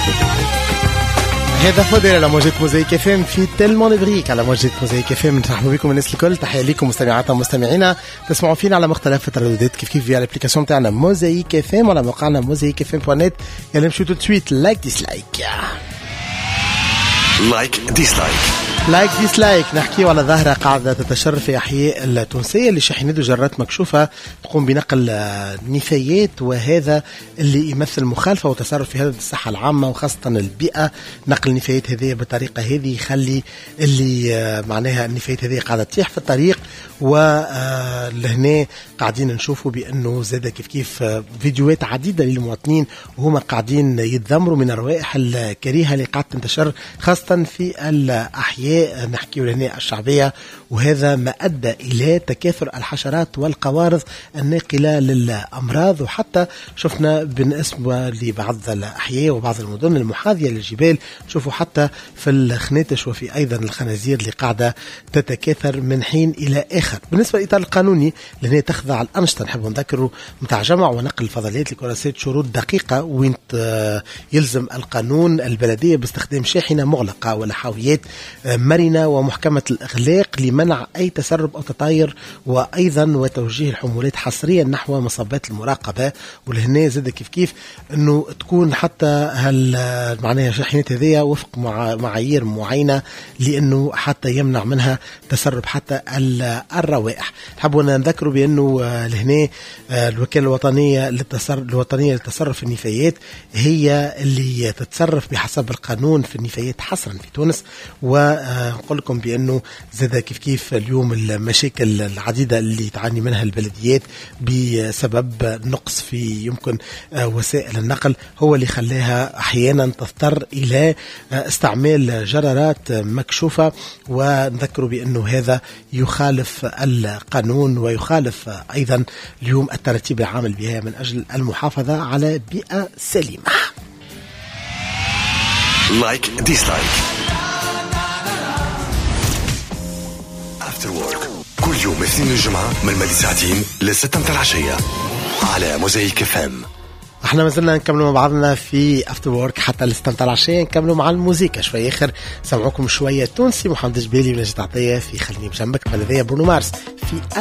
هذا فضل على موجة موزايك اف ام في تلمون بريك على موجة موزايك اف ام. نرحبوا بكم الناس الكل، تحية لكم مستمعاتنا ومستمعينا. تسمعوا فينا على مختلف الترددات كيف في الابليكاسيون تاعنا موزايك اف ام وعلى موقعنا mosaicfm.net. يلا نمشيو تو سويت لايك ديسلايك. لايك ديسلايك لايك ديسلايك. نحكيو على ظاهرة قاعدة تتشر في أحياء التونسية اللي شاحنات وجرات مكشوفة تقوم بنقل نفايات، وهذا اللي يمثل مخالفة وتصرف في هذا الصحة العامة وخاصة البيئة. نقل النفايات هذه بالطريقة هذه يخلي اللي معناها النفايات هذه قاعدة تطيح في الطريق، ولهنا قاعدين نشوفوا بأنه زاد كيف فيديوهات عديدة للمواطنين وهم قاعدين يتذمروا من الروائح الكريهة اللي قاعدة تنتشر خاصة في الأحياء نحكي لهنا الشعبية، وهذا ما أدى إلى تكاثر الحشرات والقوارض الناقلة للأمراض. وحتى شفنا بالنسبة لبعض الأحياء وبعض المدن المحاذية للجبال نشوفوا حتى في الخناتش وفي أيضا الخنازير اللي قاعدة تتكاثر من حين إلى آخر. بالنسبة للإطار القانوني لهنا تخضع الأنشطة، نحب نذكروا متاع جمع ونقل الفضليات لكراسات شروط دقيقة، وين يلزم القانون البلدية باستخدام شاحنة مغلقة ولحاويات مرنة ومحكمة الإغلاق لمنع أي تسرب أو تطاير، وأيضا وتوجيه الحمولات حصريا نحو مصبات المراقبة. ولهنا زاد كيف أنه تكون حتى معناها شاحنات هذه وفق معايير معينة لأنه حتى يمنع منها تسرب حتى الروائح. حابوا نذكروا بأنه لهنا الوكالة الوطنية للتصرف النفايات هي اللي تتصرف بحسب القانون في النفايات حصرا في تونس. ونقول لكم بأنه زاد كيف اليوم المشاكل العديدة اللي تعاني منها البلديات بسبب نقص في يمكن وسائل النقل هو اللي خلاها أحيانا تضطر إلى استعمال جرارات مكشوفة. ونذكروا بأنه هذا يخالف القانون ويخالف أيضا اليوم الترتيب العام بها من أجل المحافظة على بيئة سليمة. لايك ديسلايك كل يوم اثنين الجمعة من مدى ساعتين لستة متاع العشية على موزايك اف ام. احنا مازلنا نكملوا مع بعضنا في افتر وورك حتى لستة العشية، نكملوا مع الموسيقى شوية اخر. سمعوكم شوية تونسي محمد جبالي ونجد عطية في خليني بجنبك، بلدية برونو مارس في